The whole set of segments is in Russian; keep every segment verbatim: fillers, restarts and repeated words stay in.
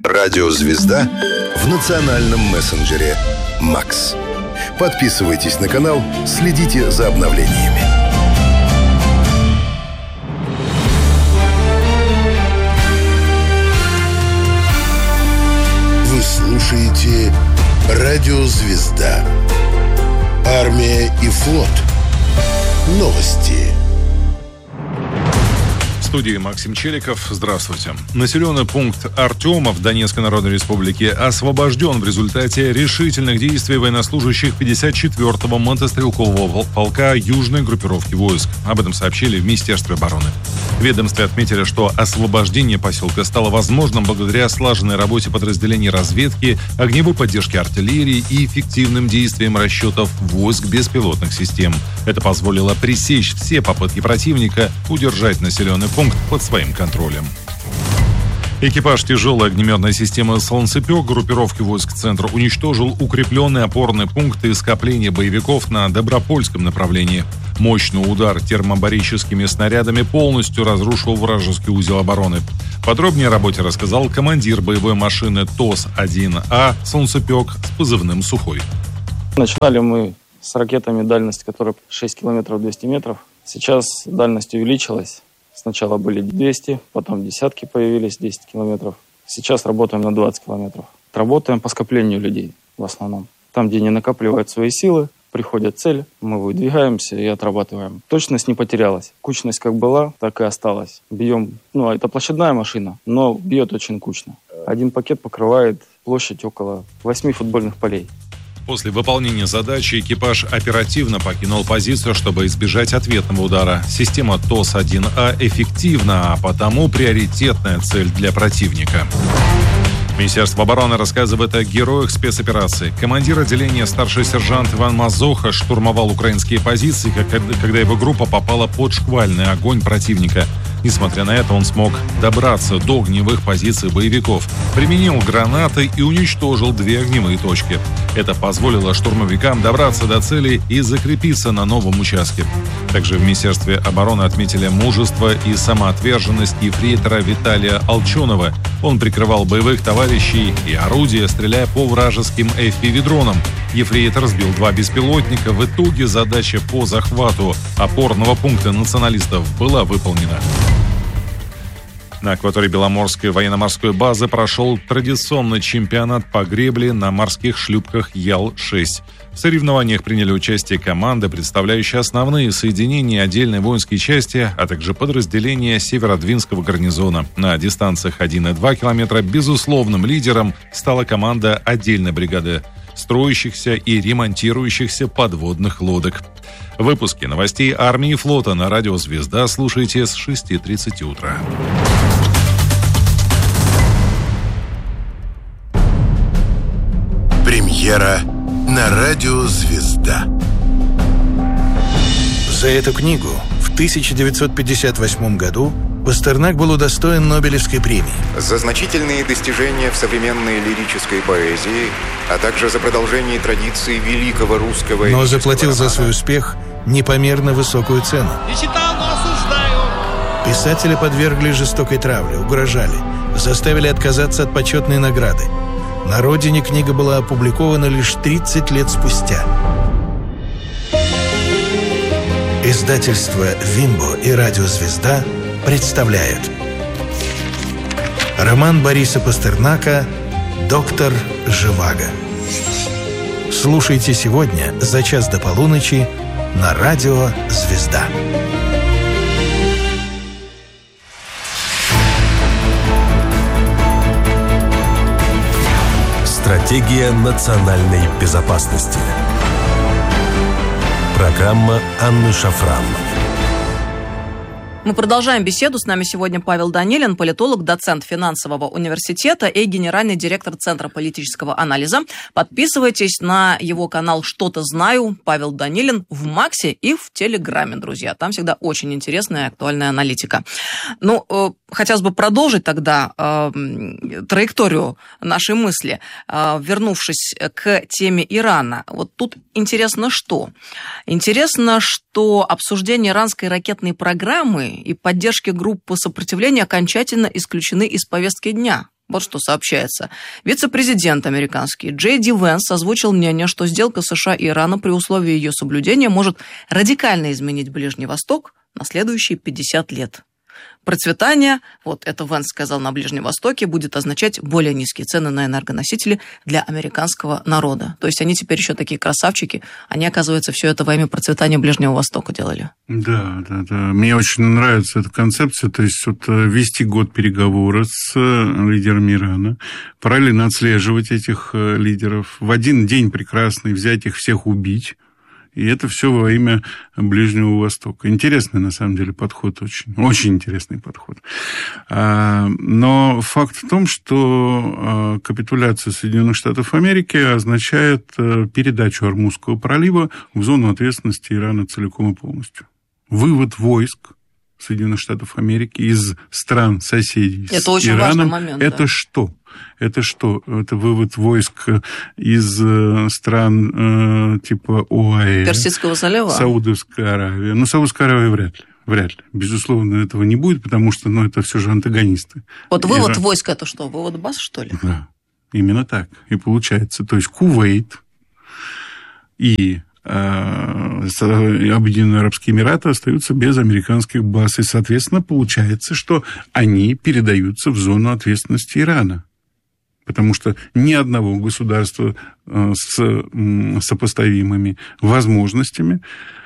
Радио «Звезда» в национальном мессенджере «Макс». Подписывайтесь на канал, следите за обновлениями. Вы слушаете Радио «Звезда». Армия и флот. Новости. В студии Максим Челиков. Здравствуйте. Населенный пункт Артемов Донецкой Народной Республики освобожден в результате решительных действий военнослужащих пятьдесят четвёртого мотострелкового полка южной группировки войск. Об этом сообщили в Министерстве обороны. В ведомстве отметили, что освобождение поселка стало возможным благодаря слаженной работе подразделений разведки, огневой поддержки артиллерии и эффективным действиям расчетов войск беспилотных систем. Это позволило пресечь все попытки противника удержать населенный пункт под своим контролем. Экипаж тяжелой огнеметной системы «Солнцепек» группировки войск «Центр» уничтожил укрепленные опорные пункты скопления боевиков на Добропольском направлении. Мощный удар термобарическими снарядами полностью разрушил вражеский узел обороны. Подробнее о работе рассказал командир боевой машины ТОС один А «Солнцепек» с позывным «Сухой». Начинали мы с ракетами, дальность которой шесть километров двести метров. Сейчас дальность увеличилась. Сначала были двести, потом десятки появились, десять километров. Сейчас работаем на двадцать километров. Работаем по скоплению людей в основном. Там, где не накапливают свои силы, приходит цель, мы выдвигаемся и отрабатываем. Точность не потерялась. Кучность как была, так и осталась. Бьем, ну, это площадная машина, но бьет очень кучно. Один пакет покрывает площадь около восьми футбольных полей. После выполнения задачи экипаж оперативно покинул позицию, чтобы избежать ответного удара. Система ТОС один А эффективна, а потому приоритетная цель для противника. Министерство обороны рассказывает о героях спецоперации. Командир отделения старший сержант Иван Мазоха штурмовал украинские позиции, когда его группа попала под шквальный огонь противника. Несмотря на это, он смог добраться до огневых позиций боевиков, применил гранаты и уничтожил две огневые точки. Это позволило штурмовикам добраться до цели и закрепиться на новом участке. Также в Министерстве обороны отметили мужество и самоотверженность ефрейтора Виталия Алчонова. Он прикрывал боевых товарищей и орудия, стреляя по вражеским эф пи ви-дронам. Ефрейтор сбил два беспилотника. В итоге задача по захвату опорного пункта националистов была выполнена. На акватории Беломорской военно-морской базы прошел традиционный чемпионат по гребле на морских шлюпках Ял шесть. В соревнованиях приняли участие команды, представляющие основные соединения отдельной воинской части, а также подразделения Северодвинского гарнизона. На дистанциях один и два километра безусловным лидером стала команда отдельной бригады строящихся и ремонтирующихся подводных лодок. Выпуски новостей армии и флота на радио «Звезда» слушайте с шести тридцати утра. Премьера на радио «Звезда». За эту книгу в тысяча девятьсот пятьдесят восьмом году Пастернак был удостоен Нобелевской премии. За значительные достижения в современной лирической поэзии, а также за продолжение традиции великого русского... Но заплатил романа за свой успех непомерно высокую цену. Не читал, но осуждаю. Писателя подвергли жестокой травле, угрожали, заставили отказаться от почетной награды. На родине книга была опубликована лишь тридцать лет спустя. Издательство «Вимбо» и радио «Звезда» представляют роман Бориса Пастернака «Доктор Живаго». Слушайте сегодня за час до полуночи на радио «Звезда». Стратегия национальной безопасности. Программа Анны Шафран. Мы продолжаем беседу. С нами сегодня Павел Данилин, политолог, доцент финансового университета и генеральный директор Центра политического анализа. Подписывайтесь на его канал «Что-то знаю». Павел Данилин в Максе и в Телеграме, друзья. Там всегда очень интересная и актуальная аналитика. Ну, э, хотелось бы продолжить тогда э, траекторию нашей мысли, э, вернувшись к теме Ирана. Вот тут интересно что? Интересно, что обсуждение иранской ракетной программы и поддержки группы сопротивления окончательно исключены из повестки дня Вот что сообщается. Вице-президент американский Джей Ди Венс озвучил мнение, что сделка США и Ирана при условии ее соблюдения может радикально изменить Ближний Восток на следующие пятьдесят лет. Процветание, вот это Венс сказал, на Ближнем Востоке будет означать более низкие цены на энергоносители для американского народа. То есть они теперь еще такие красавчики, они, оказывается, все это во имя процветания Ближнего Востока делали. Да, да, да. Мне очень нравится эта концепция, то есть вот вести год переговоры с лидерами Ирана, параллельно отслеживать этих лидеров, в один день прекрасный взять их всех убить. И это все во имя Ближнего Востока. Интересный, на самом деле, подход очень. Очень интересный подход. Но факт в том, что капитуляция Соединенных Штатов Америки означает передачу Ормузского пролива в зону ответственности Ирана целиком и полностью. Вывод войск Соединенных Штатов Америки из стран соседей это с очень Ираном. Важный момент, это да. что? Это что? Это вывод войск из стран э, типа ОАЭ. Персидского залива? Саудовская Аравия. Ну, Саудовская Аравия вряд ли. Вряд ли. Безусловно, этого не будет, потому что, ну, это все же антагонисты. Вот вывод Иран... войск это что? Вывод баз, что ли? Да. Именно так и получается. То есть Кувейт и Объединенные Арабские Эмираты остаются без американских баз. И, соответственно, получается, что они передаются в зону ответственности Ирана. Потому что ни одного государства с сопоставимыми возможностями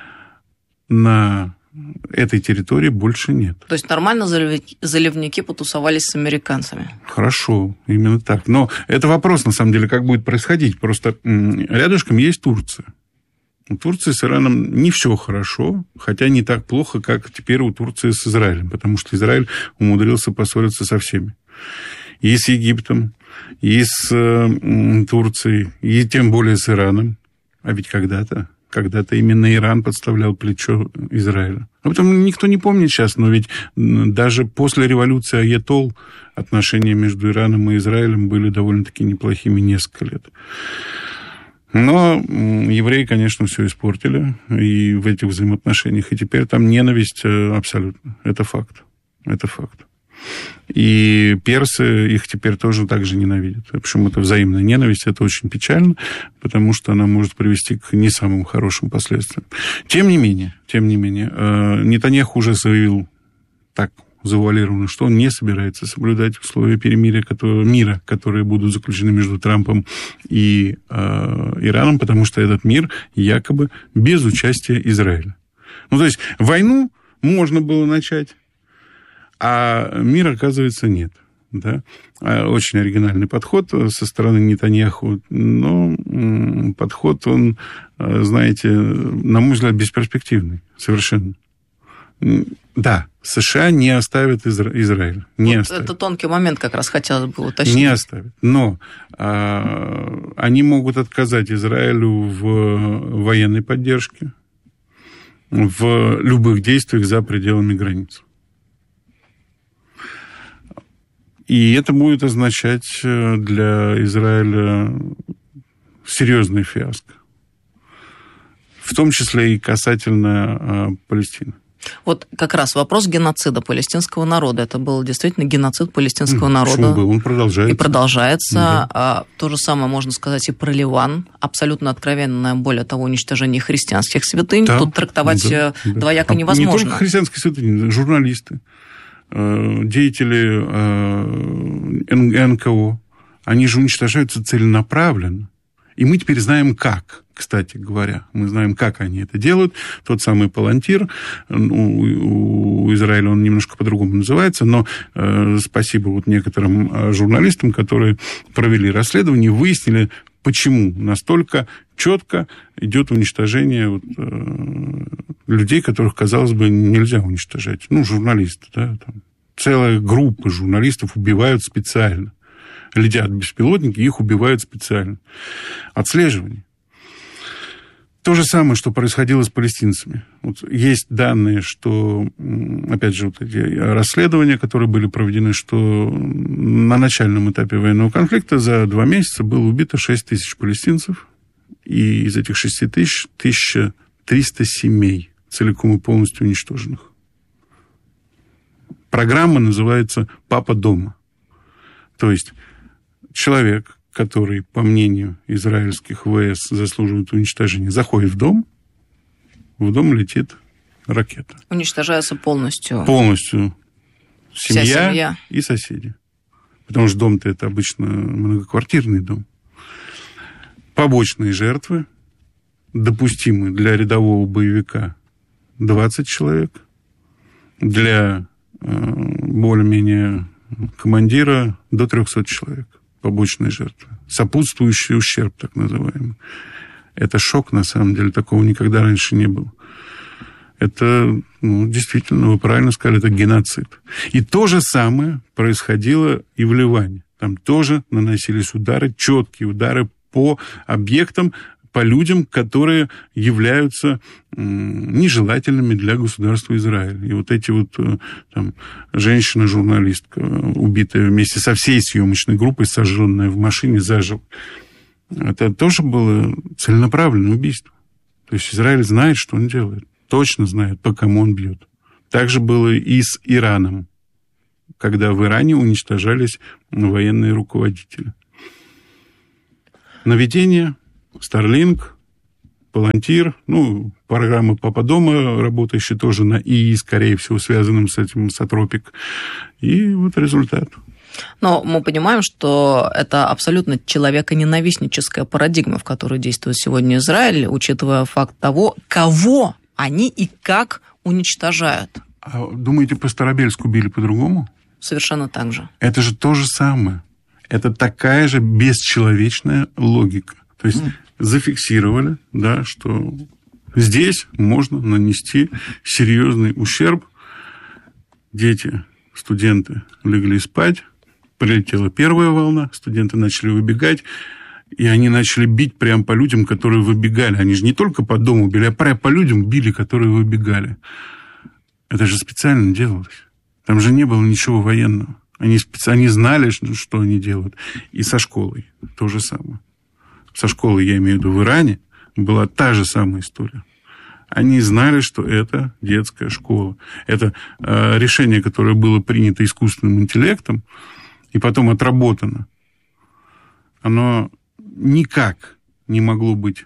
на этой территории больше нет. То есть нормально заливники потусовались с американцами? Хорошо, именно так. Но это вопрос, на самом деле, как будет происходить. Просто рядышком есть Турция. У Турции с Ираном не все хорошо, хотя не так плохо, как теперь у Турции с Израилем, потому что Израиль умудрился поссориться со всеми. И с Египтом, и с Турцией, и тем более с Ираном. А ведь когда-то, когда-то именно Иран подставлял плечо Израилю. А потом никто не помнит сейчас, но ведь даже после революции Аятолл отношения между Ираном и Израилем были довольно-таки неплохими несколько лет. Но евреи, конечно, все испортили и в этих взаимоотношениях. И теперь там ненависть абсолютно. Это факт. Это факт. И персы их теперь тоже так же ненавидят. Причем это взаимная ненависть, это очень печально, потому что она может привести к не самым хорошим последствиям. Тем не менее, тем не менее, Нетаньяху уже заявил так завуалированно, что он не собирается соблюдать условия перемирия, которые, мира, которые будут заключены между Трампом и э, Ираном, потому что этот мир якобы без участия Израиля. Ну, то есть войну можно было начать, а мир, оказывается, нет. Да? Очень оригинальный подход со стороны Нетаньяху, но подход, он, знаете, на мой взгляд, бесперспективный совершенно. Да, США не оставят Изра- Израиль. Не вот оставят. Это тонкий момент, как раз хотелось бы уточнить. Не оставят. Но а, они могут отказать Израилю в военной поддержке, в любых действиях за пределами границ. И это будет означать для Израиля серьезный фиаско. В том числе и касательно а, Палестины. Вот как раз вопрос геноцида палестинского народа. Это был действительно геноцид палестинского mm, народа. Был, он продолжается. И продолжается. Да. А, то же самое можно сказать и про Ливан. Абсолютно откровенное, более того, уничтожение христианских святынь. Да, Тут трактовать да, двояко да. невозможно. Не только христианские святыни, журналисты, деятели эн ка о, они же уничтожаются целенаправленно. И мы теперь знаем, как, кстати говоря. Мы знаем, как они это делают. Тот самый Палантир, у, у Израиля он немножко по-другому называется, но э, спасибо вот некоторым журналистам, которые провели расследование, выяснили, почему настолько четко идет уничтожение вот, э, людей, которых, казалось бы, нельзя уничтожать. Ну, журналисты, да, там. Целая группа журналистов убивают специально. Летят беспилотники, их убивают специально. Отслеживание. То же самое, что происходило с палестинцами. Вот есть данные, что, опять же, вот эти расследования, которые были проведены, что на начальном этапе военного конфликта за два месяца было убито шесть тысяч палестинцев, и из этих шести тысяч тысяча триста семей целиком и полностью уничтоженных. Программа называется «Папа дома». То есть человек, который, по мнению израильских ВС, заслуживает уничтожения, заходит в дом, в дом летит ракета. Уничтожается полностью. Полностью семья, Вся семья и соседи. Потому что дом-то это обычно многоквартирный дом. Побочные жертвы допустимы для рядового боевика двадцать человек, для э, более-менее командира до трехсот человек. Побочные жертвы. Сопутствующий ущерб, так называемый. Это шок, на самом деле, такого никогда раньше не было. Это, ну, действительно, вы правильно сказали, это геноцид. И то же самое происходило и в Ливане. Там тоже наносились удары, четкие удары по объектам, по людям, которые являются нежелательными для государства Израиль. И вот эти вот там, женщина-журналистка, убитая вместе со всей съемочной группой, сожженная в машине заживо, это тоже было целенаправленное убийство. То есть Израиль знает, что он делает. Точно знает, по кому он бьет. Также было и с Ираном, когда в Иране уничтожались военные руководители. Наведение, Starlink, Palantir, ну, программа Папа Дома, работающая тоже на ИИ, скорее всего, связанным с этим Сатропик. И вот результат. Но мы понимаем, что это абсолютно человеконенавистническая парадигма, в которой действует сегодня Израиль, учитывая факт того, кого они и как уничтожают. А думаете, по Старобельску били по-другому? Совершенно так же. Это же то же самое. Это такая же бесчеловечная логика. То есть mm. зафиксировали, да, что здесь можно нанести серьезный ущерб. Дети, студенты легли спать, прилетела первая волна, студенты начали выбегать, и они начали бить прямо по людям, которые выбегали. Они же не только по дому били, а прямо по людям били, которые выбегали. Это же специально делалось. Там же не было ничего военного. Они, специ... они знали, что они делают. И со школой то же самое. Со школой, я имею в виду, в Иране была та же самая история. Они знали, что это детская школа. Это э, решение, которое было принято искусственным интеллектом и потом отработано, оно никак не могло быть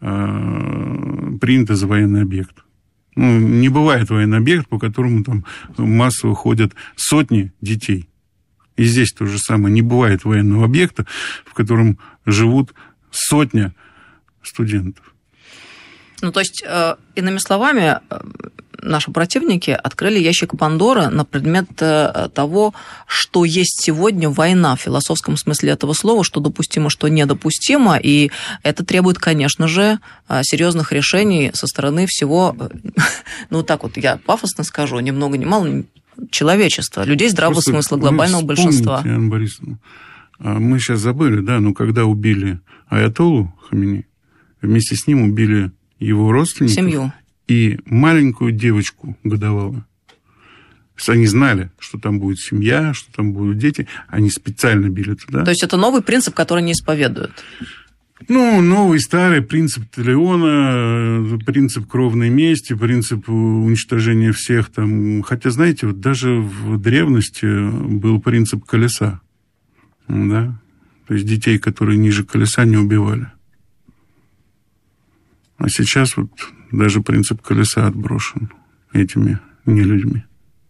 э, принято за военный объект. Ну, не бывает военный объект, по которому там массово ходят сотни детей. И здесь то же самое. Не бывает военного объекта, в котором живут сотня студентов. Ну, то есть, э, иными словами, э, наши противники открыли ящик Пандоры на предмет э, того, что есть сегодня война в философском смысле этого слова, что допустимо, что недопустимо, и это требует, конечно же, э, серьезных решений со стороны всего, э, ну, так вот я пафосно скажу, ни много ни мало, человечества, людей здравого Просто смысла, глобального большинства. Анна Борисовна, мы сейчас забыли, да, но когда убили Аятоллу Хаминеи, вместе с ним убили его родственников. Семью. И маленькую девочку годовалую. Они знали, что там будет семья, что там будут дети. Они специально били туда. То есть это новый принцип, который не исповедуют? Ну, новый, старый принцип Талиона, принцип кровной мести, принцип уничтожения всех там. Хотя, знаете, вот даже в древности был принцип колеса. Да? То есть детей, которые ниже колеса, не убивали. А сейчас вот даже принцип колеса отброшен этими нелюдьми.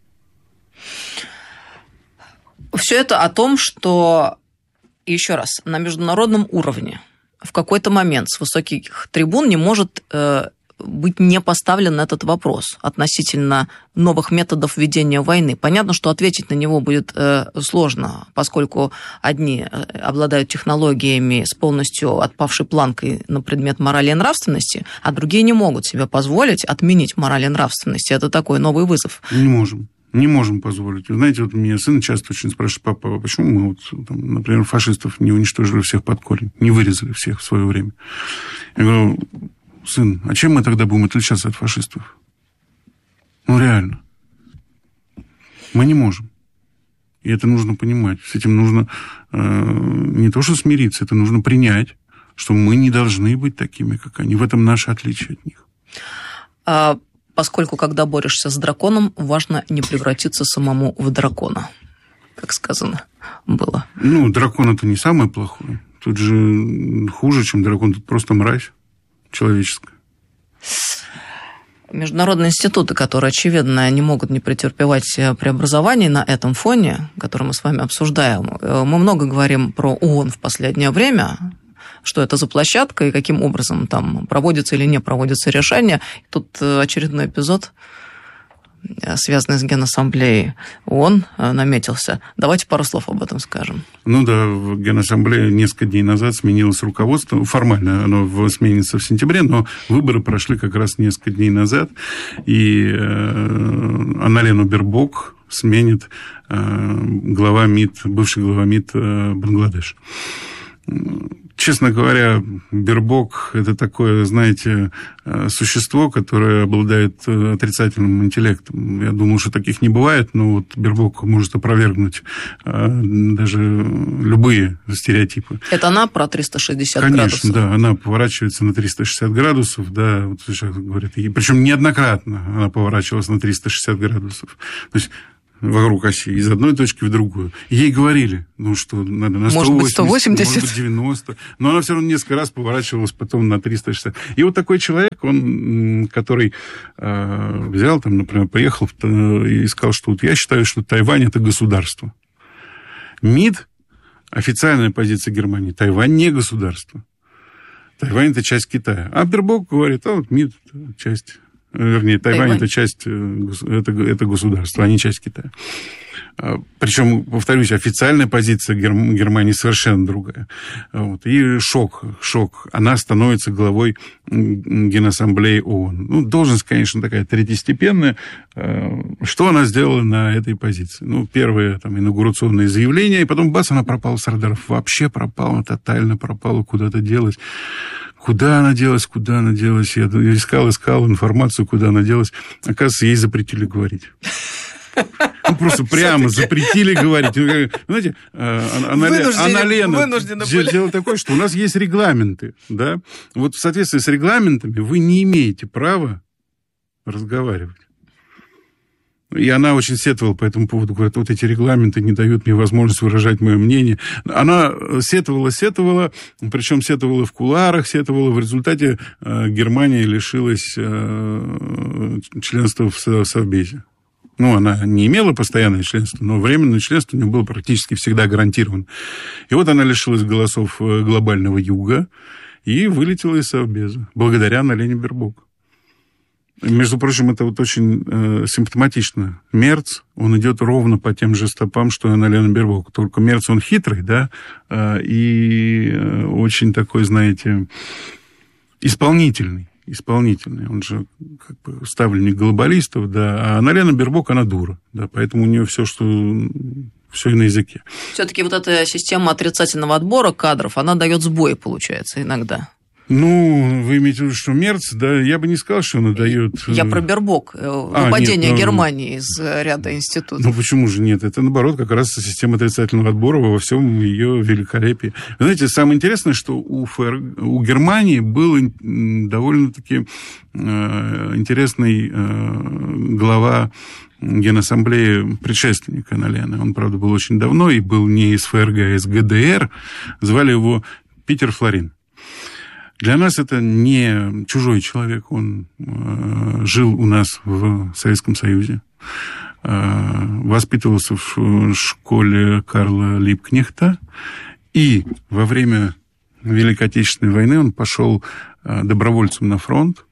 Все это о том, что, еще раз, на международном уровне в какой-то момент с высоких трибун не может э, быть не поставлен этот вопрос относительно новых методов ведения войны. Понятно, что ответить на него будет э, сложно, поскольку одни обладают технологиями с полностью отпавшей планкой на предмет морали и нравственности, а другие не могут себе позволить отменить мораль и нравственность. Это такой новый вызов. Не можем. Не можем позволить. Вы знаете, вот меня сын часто очень спрашивает: папа, а почему мы, вот, там, например, фашистов не уничтожили всех под корень, не вырезали всех в свое время? Я говорю: сын, а чем мы тогда будем отличаться от фашистов? Ну, реально. Мы не можем. И это нужно понимать. С этим нужно э, не то что смириться, это нужно принять, что мы не должны быть такими, как они. В этом наше отличие от них. А... Поскольку, когда борешься с драконом, важно не превратиться самому в дракона, как сказано. было. Ну, дракон это не самое плохое. Тут же хуже, чем дракон. Тут просто мразь человеческая. Международные институты, которые, очевидно, не могут не претерпевать преобразований на этом фоне, который мы с вами обсуждаем. Мы много говорим про ООН в последнее время, что это за площадка и каким образом там проводится или не проводится решение. Тут очередной эпизод, связанный с Генассамблеей ООН, наметился. Давайте пару слов об этом скажем. Ну да, в Генассамблее несколько дней назад сменилось руководство. Формально оно сменится в сентябре, но выборы прошли как раз несколько дней назад. И Анналену Бербок сменит глава МИД, бывший глава МИД Бангладеш. Честно говоря, Бербок – это такое, знаете, существо, которое обладает отрицательным интеллектом. Я думал, что таких не бывает, но вот Бербок может опровергнуть даже любые стереотипы. Это она про триста шестьдесят Конечно, градусов? Конечно, да. Она поворачивается на триста шестьдесят градусов, да, вот сейчас говорят. Причем неоднократно она поворачивалась на триста шестьдесят градусов. То есть вокруг оси, из одной точки в другую. Ей говорили, ну, что надо на сто восемьдесят, может быть, сто восемьдесят, может быть, девяносто, но она все равно несколько раз поворачивалась потом на триста шестьдесят. И вот такой человек, он, который э, взял, там, например, приехал и сказал, что вот я считаю, что Тайвань – это государство. МИД, официальная позиция Германии, Тайвань не государство. Тайвань – это часть Китая. А Бербок говорит, а вот МИД – это часть... Вернее, Тайвань, Тайвань. это часть, это, это государство, а не часть Китая. Причем, повторюсь, официальная позиция Германии совершенно другая. Вот. И шок, шок. Она становится главой Генассамблеи ООН. Ну, должность, конечно, такая третьестепенная. Что она сделала на этой позиции? Ну, первое, там, инаугурационное заявление, и потом, бац, она пропала с радаров. Вообще пропала, тотально пропала, куда-то делась. Куда она делась, куда она делась? Я искал, искал информацию, куда она делась. Оказывается, ей запретили говорить. Ну, просто прямо запретили говорить. Знаете, Анналена дело такое, что у нас есть регламенты. Да? Вот в соответствии с регламентами вы не имеете права разговаривать. И она очень сетовала по этому поводу. Говорит, вот эти регламенты не дают мне возможность выражать мое мнение. Она сетовала, сетовала, причем сетовала в кулуарах, сетовала. В результате Германия лишилась членства в Совбезе. Ну, она не имела постоянное членство, но временное членство у нее было практически всегда гарантировано. И вот она лишилась голосов глобального юга и вылетела из Совбеза благодаря Анналене Бербок. Между прочим, это вот очень э, симптоматично. Мерц, он идет ровно по тем же стопам, что и Анналена Бербок. Только Мерц, он хитрый, да, э, и э, очень такой, знаете, исполнительный. Исполнительный. Он же как бы ставленник глобалистов, да, а Анналена Бербок, она дура, да, поэтому у нее все, что... все и на языке. Все-таки вот эта система отрицательного отбора кадров, она дает сбои, получается, иногда. Ну, вы имеете в виду, что Мерц, да, я бы не сказал, что она дает... Я про Бербок, а, выпадение нет, ну, Германии из ряда институтов. Ну, почему же нет? Это, наоборот, как раз система отрицательного отбора во всем ее великолепии. Вы знаете, самое интересное, что у, ФР... у Германии был довольно-таки э, интересный э, глава Генассамблеи, предшественника Анналены. Он, правда, был очень давно и был не из ФРГ, а из ГДР. Звали его Питер Флорин. Для нас это не чужой человек, он э, жил у нас в Советском Союзе, э, воспитывался в школе Карла Либкнехта, и во время Великой Отечественной войны он пошел э, добровольцем на фронт.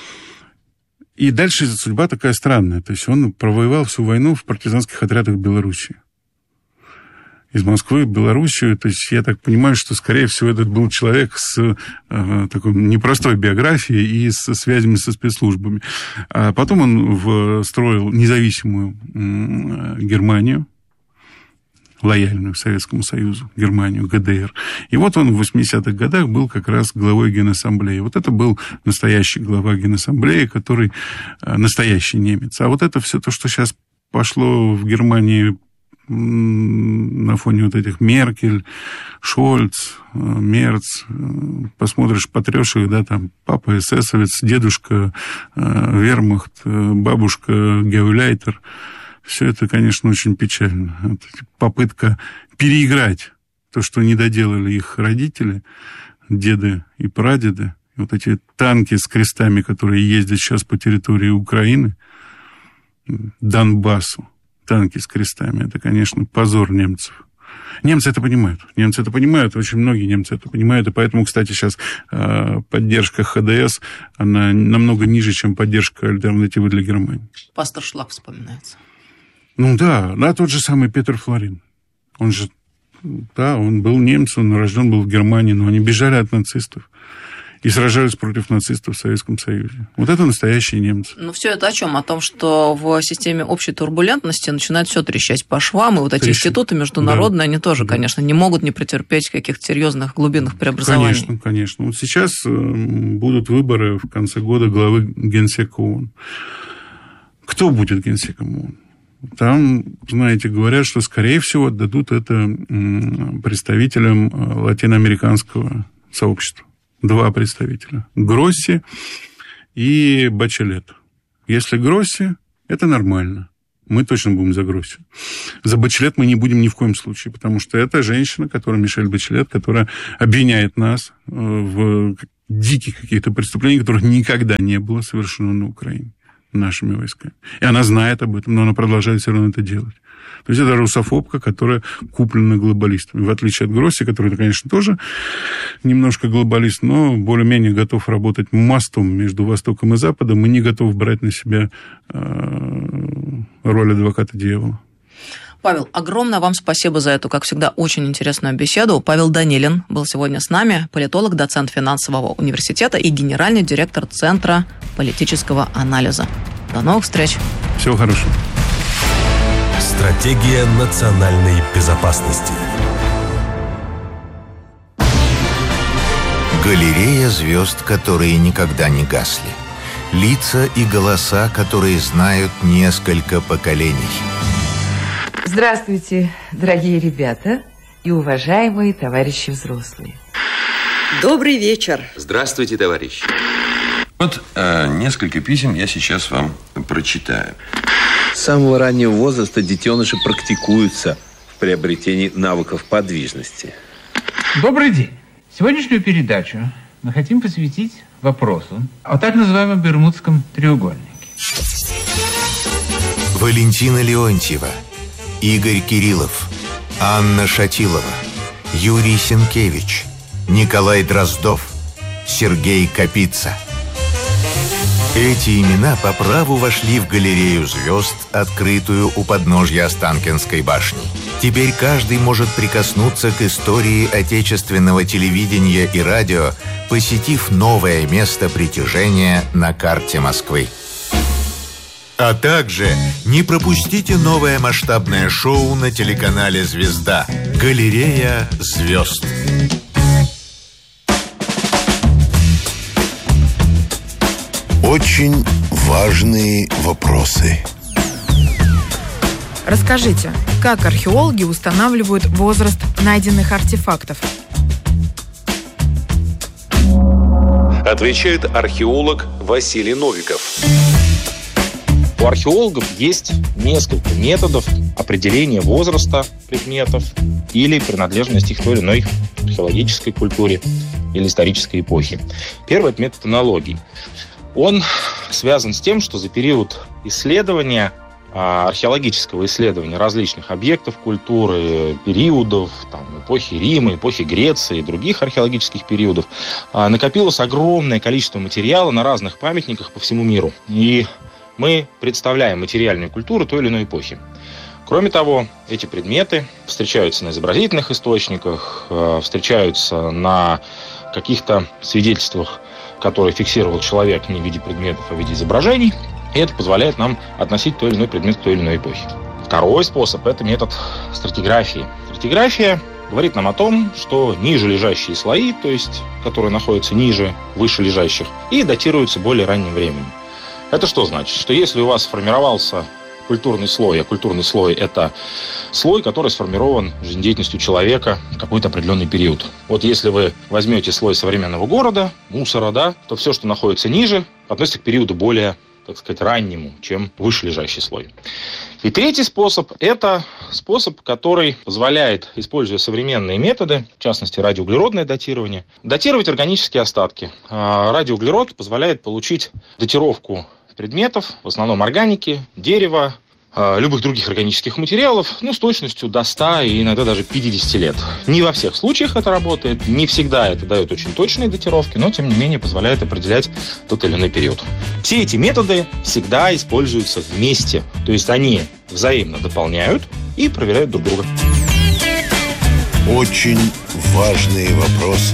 И дальше судьба такая странная, то есть он провоевал всю войну в партизанских отрядах Белоруссии. Из Москвы в Белоруссию. То есть я так понимаю, что, скорее всего, этот был человек с э, такой непростой биографией и со связями со спецслужбами. А потом он в, строил независимую э, Германию, лояльную Советскому Союзу, Германию, ГДР. И вот он в восьмидесятых годах был как раз главой Генассамблеи. Вот это был настоящий глава Генассамблеи, который э, настоящий немец. А вот это все то, что сейчас пошло в Германии на фоне вот этих Меркель, Шольц, Мерц, посмотришь, потрешь их, да, там, папа эсэсовец, дедушка Вермахт, бабушка Гауляйтер, Все это, конечно, очень печально. Это попытка переиграть то, что не доделали их родители, деды и прадеды. И вот эти танки с крестами, которые ездят сейчас по территории Украины, Донбассу, танки с крестами, это, конечно, позор немцев. Немцы это понимают. Немцы это понимают, очень многие немцы это понимают. И поэтому, кстати, сейчас поддержка ХДС, она намного ниже, чем поддержка альтернативы для Германии. Пастор Шлак вспоминается. Ну да, да, тот же самый Петр Флорин. Он же, да, он был немцем, он рожден был в Германии, но они бежали от нацистов и сражались против нацистов в Советском Союзе. Вот это настоящие немцы. Ну, все это о чем? О том, что в системе общей турбулентности начинает все трещать по швам, и вот эти Трещит. институты международные, да. они тоже, да. конечно, не могут не претерпеть каких-то серьезных глубинных преобразований. Конечно, конечно. Вот сейчас будут выборы в конце года главы Генсека ООН. Кто будет Генсеком ООН? Там, знаете, говорят, что, скорее всего, отдадут это представителям латиноамериканского сообщества. Два представителя. Гросси и Бачелет. Если Гросси, это нормально. Мы точно будем за Гросси. За Бачелет мы не будем ни в коем случае, потому что это женщина, которая, Мишель Бачелет, которая обвиняет нас в диких каких-то преступлениях, которых никогда не было совершено на Украине нашими войсками. И она знает об этом, но она продолжает все равно это делать. То есть это русофобка, которая куплена глобалистами. В отличие от Гросси, который, конечно, тоже немножко глобалист, но более-менее готов работать мостом между Востоком и Западом и не готов брать на себя роль адвоката дьявола. Павел, огромное вам спасибо за эту, как всегда, очень интересную беседу. Павел Данилин был сегодня с нами, политолог, доцент финансового университета и генеральный директор Центра политического анализа. До новых встреч. Всего хорошего. Стратегия национальной безопасности. Галерея звезд, которые никогда не гасли. Лица и голоса, которые знают несколько поколений. Здравствуйте, дорогие ребята и уважаемые товарищи взрослые. Добрый вечер. Здравствуйте, товарищи. Вот э, несколько писем я сейчас вам прочитаю. С самого раннего возраста детеныши практикуются в приобретении навыков подвижности. Добрый день. Сегодняшнюю передачу мы хотим посвятить вопросу о так называемом Бермудском треугольнике. Валентина Леонтьева, Игорь Кириллов, Анна Шатилова, Юрий Сенкевич, Николай Дроздов, Сергей Капица. Эти имена по праву вошли в галерею звезд, открытую у подножья Останкинской башни. Теперь каждый может прикоснуться к истории отечественного телевидения и радио, посетив новое место притяжения на карте Москвы. А также не пропустите новое масштабное шоу на телеканале «Звезда» «Галерея звезд». Очень важные вопросы. Расскажите, как археологи устанавливают возраст найденных артефактов? Отвечает археолог Василий Новиков. У археологов есть несколько методов определения возраста предметов или принадлежности их к той или иной археологической культуре или исторической эпохи. Первый – это метод аналогий. Он связан с тем, что за период исследования, археологического исследования различных объектов культуры, периодов, там, эпохи Рима, эпохи Греции и других археологических периодов, накопилось огромное количество материала на разных памятниках по всему миру. И мы представляем материальную культуру той или иной эпохи. Кроме того, эти предметы встречаются на изобразительных источниках, встречаются на каких-то свидетельствах, которые фиксировал человек не в виде предметов, а в виде изображений. И это позволяет нам относить той или иной предмет к той или иной эпохе. Второй способ – это метод стратиграфии. Стратиграфия говорит нам о том, что ниже лежащие слои, то есть которые находятся ниже выше лежащих, и датируются более ранним временем. Это что значит? Что если у вас сформировался культурный слой, а культурный слой – это слой, который сформирован жизнедеятельностью человека в какой-то определенный период. Вот если вы возьмете слой современного города, мусора, да, то все, что находится ниже, относится к периоду более, так сказать, раннему, чем вышележащий слой. И третий способ – это способ, который позволяет, используя современные методы, в частности радиоуглеродное датирование, датировать органические остатки. Радиоуглерод позволяет получить датировку предметов, в основном органики, дерева, любых других органических материалов, ну, с точностью до ста и иногда даже пятидесяти лет. Не во всех случаях это работает, не всегда это дает очень точные датировки, но, тем не менее, позволяет определять тот или иной период. Все эти методы всегда используются вместе, то есть они взаимно дополняют и проверяют друг друга. Очень важные вопросы.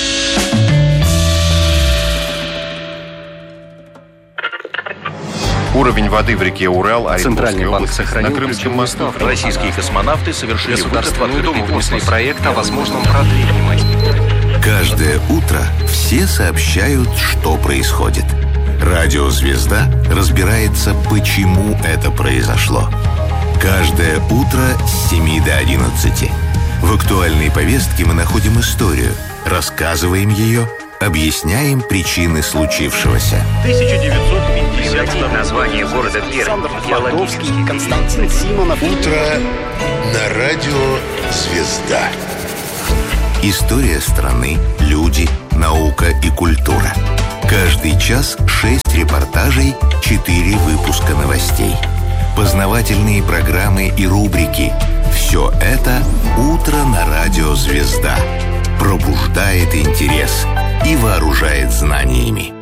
Уровень воды в реке Урал, Центральный банк сохранил на Крымском мосту. Российские космонавты совершили государственный крупный проект о возможном продлении. Каждое утро все сообщают, что происходит. Радио «Звезда» разбирается, почему это произошло. Каждое утро с семи до одиннадцати. В актуальной повестке мы находим историю, рассказываем ее, объясняем причины случившегося. тысяча девятьсот пятьдесят название города Александр Твардовский, Константин Симонов. Утро на радио «Звезда». История страны, люди, наука и культура. Каждый час шесть репортажей, четыре выпуска новостей. Познавательные программы и рубрики. Все это «Утро на радио «Звезда». Пробуждает интерес и вооружает знаниями.